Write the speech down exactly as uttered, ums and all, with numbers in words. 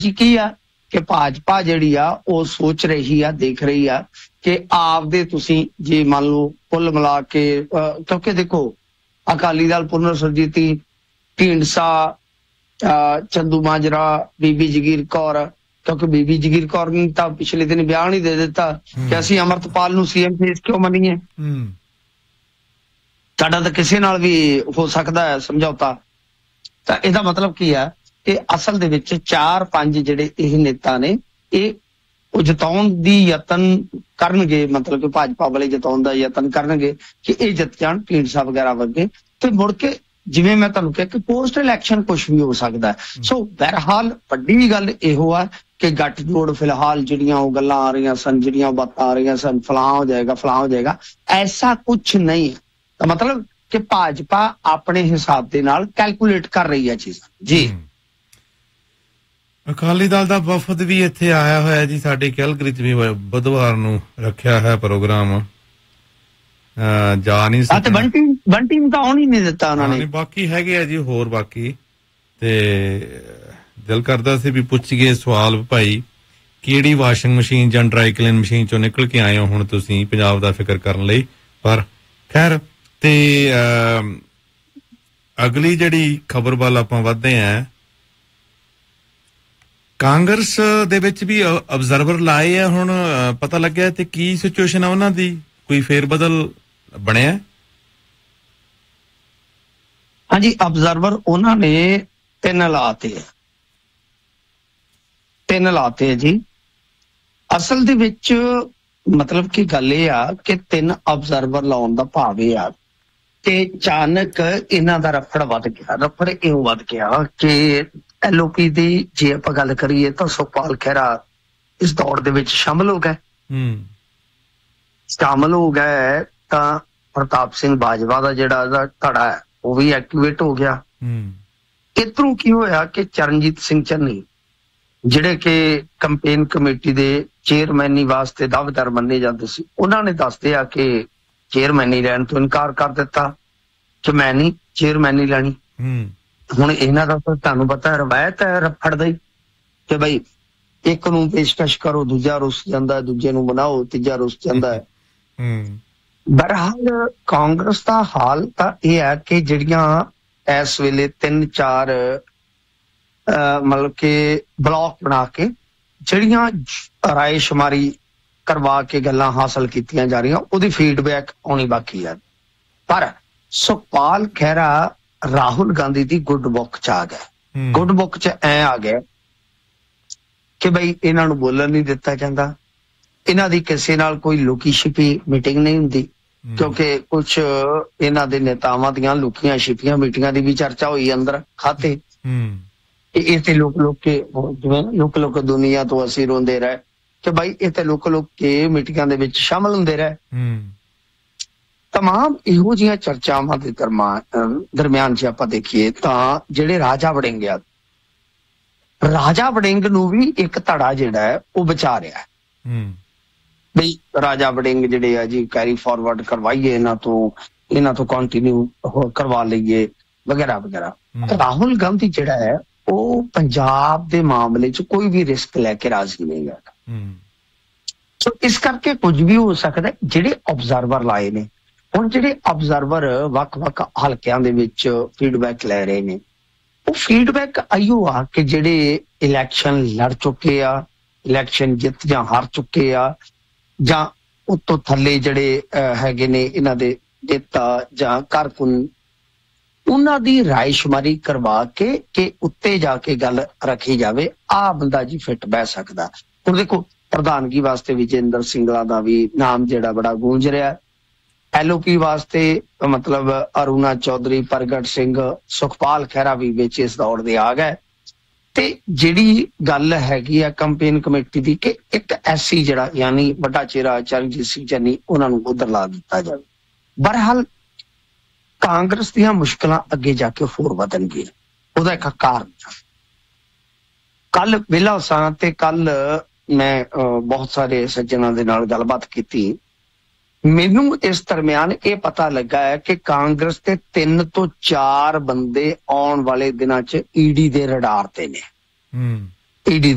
ਜੀ ਕੀ ਆ ਕਿ ਭਾਜਪਾ ਜਿਹੜੀ ਆ ਉਹ ਸੋਚ ਰਹੀ ਆ, ਦੇਖ ਰਹੀ ਆ ਕਿ ਆਪਦੇ ਤੁਸੀਂ ਜੇ ਮੰਨ ਲਓ ਕੁੱਲ ਮਿਲਾ ਕੇ, ਕਿਉਂਕਿ ਦੇਖੋ ਅਕਾਲੀ ਦਲ ਪੁਨਰ ਸੁਰਜੀਤੀ, ਢੀਂਡਸਾ, ਚੰਦੂ ਮਾਜਰਾ, ਬੀਬੀ ਜਗੀਰ ਕੌਰ, ਕਿਉਂਕਿ ਬੀਬੀ ਜਗੀਰ ਕੌਰ ਨੇ ਤਾਂ ਪਿਛਲੇ ਦਿਨ ਬਿਆਨ ਹੀ ਦੇ ਦਿੱਤਾ ਕਿ ਅਸੀਂ ਅਮਰਤਪਾਲ ਨੂੰ ਸੀਐਮ ਫੇਸ ਕਿਉਂ ਮੰਨੀਏ, ਸਾਡਾ ਤਾਂ ਕਿਸੇ ਨਾਲ ਵੀ ਹੋ ਸਕਦਾ ਹੈ ਸਮਝੌਤਾ। ਤਾਂ ਇਹਦਾ ਮਤਲਬ ਕੀ ਆ ਕਿ ਅਸਲ ਦੇ ਵਿੱਚ ਚਾਰ ਪੰਜ ਜਿਹੜੇ ਇਹ ਨੇਤਾ ਨੇ ਇਹ ਉਹ ਜਿਤਾਉਣ ਦੀ ਯਤਨ ਕਰਨਗੇ, ਮਤਲਬ ਕਿ ਭਾਜਪਾ ਵਾਲੇ ਜਿਤਾਉਣ ਦਾ ਯਤਨ ਕਰਨਗੇ ਕਿ ਇਹ ਜਿੱਤ ਜਾਣ ਢੀਂਡਸਾ ਵਗੈਰਾ ਵਰਗੇ, ਤੇ ਮੁੜ ਕੇ ਜਿਵੇਂ ਮੈਂ ਤੁਹਾਨੂੰ ਕਿਹਾ ਕਿ ਪੋਸਟ ਇਲੈਕਸ਼ਨ ਕੁਛ ਵੀ ਹੋ ਸਕਦਾ। ਸੋ ਬਹਰਹਾਲ ਵੱਡੀ ਗੱਲ ਇਹੋ ਆ ਕਿ ਗੱਠਜੋੜ ਫਿਲਹਾਲ ਜਿਹੜੀਆਂ ਉਹ ਗੱਲਾਂ ਆ ਰਹੀਆਂ ਸਨ, ਜਿਹੜੀਆਂ ਬਾਤਾਂ ਆ ਰਹੀਆਂ ਸਨ, ਫਲਾਂ ਹੋ ਜਾਏਗਾ ਫਲਾਂ ਹੋ ਜਾਏਗਾ, ਐਸਾ ਕੁਛ ਨਹੀਂ। ਤਾਂ ਮਤਲਬ ਕਿ ਭਾਜਪਾ ਆਪਣੇ ਹਿਸਾਬ ਦੇ ਨਾਲ ਕੈਲਕੂਲੇਟ ਕਰ ਰਹੀ ਹੈ ਚੀਜ਼ਾਂ ਜੀ। ਅਕਾਲੀ ਦਲ ਦਾ ਵਫਦ ਵੀ ਇੱਥੇ ਆਇਆ ਹੋਇਆ ਜੀ, ਸਾਡੇ ਕੈਲਗਰੀ ਚ ਵੀ ਬੁੱਧਵਾਰ ਨੂੰ ਰੱਖਿਆ ਹੈ ਪ੍ਰੋਗਰਾਮ, ਜਾ ਨਹੀਂ ਸਕਦੇ। ਬੰਟੀ ਬੰਟੀ ਨੂੰ ਤਾਂ ਆਉਣ ਹੀ ਨਹੀਂ ਦਿੱਤਾ ਉਹਨਾਂ ਨੇ। ਬਾਕੀ ਹੈਗੇ ਆ ਜੀ ਹੋਰ ਬਾਕੀ, ਤੇ ਦਿਲ ਕਰਦਾ ਸੀ ਵੀ ਪੁੱਛੀਏ ਸਵਾਲ, ਭਾਈ ਕਿਹੜੀ ਵਾਸ਼ਿੰਗ ਮਸ਼ੀਨ ਜਾਂ ਡਰਾਈ ਕਲੀਨ ਮਸ਼ੀਨ ਚੋਂ ਨਿਕਲ ਕੇ ਆਏ ਹੋ ਹੁਣ ਤੁਸੀਂ ਪੰਜਾਬ ਦਾ ਫਿਕਰ ਕਰਨ ਲਈ। ਪਰ ਖੈਰ, ਤੇ ਅਗਲੀ ਜਿਹੜੀ ਖਬਰ ਵੱਲ ਆਪਾਂ ਵੱਧਦੇ ਹਾਂ, ਕਾਂਗਰਸ ਦੇ ਵਿੱਚ ਵੀ ਅਬਜ਼ਰਵਰ ਲਾਏ ਆ ਹੁਣ, ਪਤਾ ਲੱਗਿਆ ਤੇ ਕੀ ਸਿਚੁਏਸ਼ਨ ਆ ਉਹਨਾਂ ਦੀ, ਕੋਈ ਫੇਰ ਬਦਲ ਬਣਿਆ? ਹਾਂਜੀ, ਅਬਜ਼ਰਵਰ ਉਹਨਾਂ ਨੇ ਤਿੰਨ ਲਾਤੇ ਆ, ਤਿੰਨ ਲਾਤੇ ਆ ਜੀ। ਅਸਲ ਦੇ ਵਿੱਚ ਮਤਲਬ ਕੀ ਗੱਲ ਇਹ ਆ ਕਿ ਤਿੰਨ ਅਬਜ਼ਰਵਰ ਲਾਉਣ ਦਾ ਭਾਵ ਇਹ ਆ ਕਿ ਅਚਾਨਕ ਇਹਨਾਂ ਦਾ ਰਫੜ ਵੱਧ ਗਿਆ। ਰਫੜ ਇਉਂ ਵੱਧ ਗਿਆ ਕਿ ਐਲਓਪੀ ਦੀ ਜੇ ਆਪਾਂ ਗੱਲ ਕਰੀਏ ਤਾਂ ਸੁਖਪਾਲ ਖਹਿਰਾ ਇਸ ਦੌੜ ਦੇ ਵਿੱਚ ਸ਼ਾਮਲ ਹੋ ਗਏ। ਸ਼ਾਮਲ ਹੋ ਗਏ ਤਾਂ ਪ੍ਰਤਾਪ ਸਿੰਘ ਬਾਜਵਾ ਦਾ ਜਿਹੜਾ ਧੜਾ ਹੈ ਉਹ ਵੀ ਐਕਟੀਵੇਟ ਹੋ ਗਿਆ। ਇੱਧਰੋਂ ਕੀ ਹੋਇਆ ਕਿ ਚਰਨਜੀਤ ਸਿੰਘ ਚੰਨੀ ਜਿਹੜੇ ਕਿ ਕੰਪੇਨ ਕਮੇਟੀ ਦੇ ਚੇਅਰਮੈਨੀ ਵਾਸਤੇ ਦਾਅਵੇਦਾਰ ਮੰਨੇ ਜਾਂਦੇ ਸੀ, ਉਹਨਾਂ ਨੇ ਦੱਸਦੇ ਆ ਕਿ ਚੇਅਰਮੈਨੀ ਲੈਣ ਤੋਂ ਇਨਕਾਰ ਕਰ ਦਿੱਤਾ ਕਿ ਮੈਂ ਨਹੀਂ ਚੇਅਰਮੈਨੀ ਲੈਣੀ। ਹੁਣ ਇਹਨਾਂ ਦਾ ਤਾਂ ਤੁਹਾਨੂੰ ਪਤਾ ਰਵਾਇਤ ਹੈ ਰਫੜ ਦੀ ਕਿ ਬਈ ਇੱਕ ਨੂੰ ਪੇਸ਼ਕਸ਼ ਕਰੋ, ਦੂਜਾ ਰੁੱਸ ਜਾਂਦਾ, ਦੂਜੇ ਨੂੰ ਬਣਾਓ, ਤੀਜਾ ਰੁੱਸ ਜਾਂਦਾ ਹੈ। ਬਹਰਹਾਲ ਕਾਂਗਰਸ ਦਾ ਹਾਲ ਤਾਂ ਇਹ ਹੈ ਕਿ ਜਿਹੜੀਆਂ ਇਸ ਵੇਲੇ ਤਿੰਨ ਚਾਰ ਮਤਲਬ ਕਿ ਬਲਾਕ ਬਣਾ ਕੇ ਜਿਹੜੀਆਂ ਰਾਏ ਸ਼ੁਮਾਰੀ ਕਰਵਾ ਕੇ ਗੱਲਾਂ ਹਾਸਲ ਕੀਤੀਆਂ ਜਾ ਰਹੀਆਂ, ਉਹਦੀ ਫੀਡਬੈਕ ਆਉਣੀ ਬਾਕੀ ਹੈ। ਪਰ ਸੁਖਪਾਲ ਖਹਿਰਾ ਰਾਹੁਲ ਗਾਂਧੀ ਦੀ ਗੁੱਡ ਬੁੱਕ ਚ ਆ ਗਏ। ਗੁੱਡ ਬੁੱਕ ਚ ਐ ਆ ਗਿਆ ਕਿ ਬਈ ਇਹਨਾਂ ਨੂੰ ਬੋਲਣ ਨਹੀਂ ਦਿੱਤਾ ਜਾਂਦਾ, ਇਹਨਾਂ ਦੀ ਕਿਸੇ ਨਾਲ ਕੋਈ ਲੁਕੀ ਛਿਪੀ ਮੀਟਿੰਗ ਨਹੀਂ ਹੁੰਦੀ, ਕਿਉਂਕਿ ਕੁਛ ਇਹਨਾਂ ਦੇ ਨੇਤਾਵਾਂ ਦੀਆਂ ਲੁਕੀਆਂ ਛਿਪੀਆਂ ਮੀਟਿੰਗਾਂ ਦੀ ਵੀ ਚਰਚਾ ਹੋਈ ਅੰਦਰ ਖਾਤੇ। ਇਹ ਤੇ ਲੁਕ ਲੁਕ ਕੇ ਜਿਵੇਂ ਲੁਕ ਲੁਕ ਦੁਨੀਆ ਤੋਂ ਅਸੀਂ ਰੋਂਦੇ ਰਹੇ ਕਿ ਬਾਈ ਇਹ ਤੇ ਲੁਕ ਲੁਕ ਕੇ ਮੀਟਿੰਗਾਂ ਦੇ ਵਿੱਚ ਸ਼ਾਮਲ ਹੁੰਦੇ ਰਹੇ। ਤਮਾਮ ਇਹੋ ਜਿਹੀਆਂ ਚਰਚਾਵਾਂ ਦੇ ਦਰਮਿਆਨ ਜੇ ਆਪਾਂ ਦੇਖੀਏ ਤਾਂ ਜਿਹੜੇ ਰਾਜਾ ਵੜਿੰਗ ਆ, ਰਾਜਾ ਵੜਿੰਗ ਨੂੰ ਵੀ ਇੱਕ ਧੜਾ ਜਿਹੜਾ ਹੈ ਉਹ ਬਚਾ ਰਿਹਾ ਹੈ ਬਈ ਰਾਜਾ ਵੜਿੰਗ ਜਿਹੜੇ ਆ ਜੀ ਕੈਰੀ ਫਾਰਵਰਡ ਕਰਵਾਈਏ ਇਹਨਾਂ ਤੋਂ, ਇਹਨਾਂ ਤੋਂ ਕੰਟੀਨਿਊ ਕਰਵਾ ਲਈਏ ਵਗੈਰਾ ਵਗੈਰਾ। ਰਾਹੁਲ ਗਾਂਧੀ ਜਿਹੜਾ ਹੈ ਉਹ ਪੰਜਾਬ ਦੇ ਮਾਮਲੇ ਚ ਕੋਈ ਵੀ ਰਿਸਕ ਲੈ ਕੇ ਰਾਜ਼ੀ ਨਹੀਂ ਹੈਗਾ। ਸੋ ਇਸ ਕਰਕੇ ਕੁਝ ਵੀ ਹੋ ਸਕਦਾ। ਜਿਹੜੇ ਆਬਜ਼ਰਵਰ ਲਾਏ ਨੇ ਹੁਣ, ਜਿਹੜੇ ਆਬਜ਼ਰਵਰ ਵੱਖ-ਵੱਖ ਹਲਕਿਆਂ ਦੇ ਵਿੱਚ ਫੀਡਬੈਕ ਲੈ ਰਹੇ ਨੇ, ਉਹ ਫੀਡਬੈਕ ਆਈਓ ਆ ਕਿ ਜਿਹੜੇ ਇਲੈਕਸ਼ਨ ਲੜ ਚੁੱਕੇ ਆ, ਇਲੈਕਸ਼ਨ ਜਿੱਤ ਜਾਂ ਹਾਰ ਚੁੱਕੇ ਆ, ਜਾਂ ਉੱਤੋਂ ਥੱਲੇ ਜਿਹੜੇ ਹੈਗੇ ਨੇ ਇਹਨਾਂ ਦੇ ਨੇਤਾ ਜਾਂ ਕਾਰਕੁਨ, ਉਹਨਾਂ ਦੀ ਰਾਏ ਸ਼ੁਮਾਰੀ ਕਰਵਾ ਕੇ ਕਿ ਉੱਤੇ ਜਾ ਕੇ ਗੱਲ ਰੱਖੀ ਜਾਵੇ। ਆਹ ਬੰਦਾ ਜੀ ਫਿੱਟ ਬਹਿ ਸਕਦਾ। ਹੁਣ ਦੇਖੋ ਪ੍ਰਧਾਨਗੀ ਵਾਸਤੇ ਵਿਜੇਂਦਰ ਸਿੰਗਲਾ ਦਾ ਵੀ ਨਾਮ ਜਿਹੜਾ ਬੜਾ ਗੂੰਜ ਰਿਹਾ, ਐਲਓਪੀ ਵਾਸਤੇ ਮਤਲਬ ਅਰੁਣਾ ਚੌਧਰੀ, ਪ੍ਰਗਟ ਸਿੰਘ, ਸੁਖਪਾਲ ਖਹਿਰਾ ਵੀ ਵਿੱਚ ਇਸ ਦੌੜ ਦੇ ਆ ਗਏ। ਤੇ ਜਿਹੜੀ ਗੱਲ ਹੈਗੀ ਆ ਕੰਪੇਨ ਕਮੇਟੀ ਦੀ ਕਿ ਇੱਕ ਐਸੀ ਜਿਹੜਾ ਯਾਨੀ ਵੱਡਾ ਚਿਹਰਾ ਚਰਨਜੀਤ ਸਿੰਘ ਚੰਨੀ, ਉਹਨਾਂ ਨੂੰ ਉਧਰ ਲਾ ਦਿੱਤਾ ਜਾਵੇ। ਬਹਰਹਾਲ ਕਾਂਗਰਸ ਦੀਆਂ ਮੁਸ਼ਕਲਾਂ ਅੱਗੇ ਜਾ ਕੇ ਹੋਰ ਵਧਣਗੀਆਂ। ਉਹਦਾ ਇੱਕ ਕਾਰਨ, ਕੱਲ ਵਿਹਲਾ ਸਾਂ ਤੇ ਕੱਲ ਮੈਂ ਬਹੁਤ ਸਾਰੇ ਸੱਜਣਾਂ ਦੇ ਨਾਲ ਗੱਲਬਾਤ ਕੀਤੀ। ਮੈਨੂੰ ਇਸ ਦਰਮਿਆਨ ਇਹ ਪਤਾ ਲੱਗਾ ਹੈ ਕਿ ਕਾਂਗਰਸ ਦੇ ਤਿੰਨ ਤੋਂ ਚਾਰ ਬੰਦੇ ਆਉਣ ਵਾਲੇ ਦਿਨਾਂ ਚ ਈਡੀ ਦੇ ਰਡਾਰ ਤੇ ਨੇ। ਈਡੀ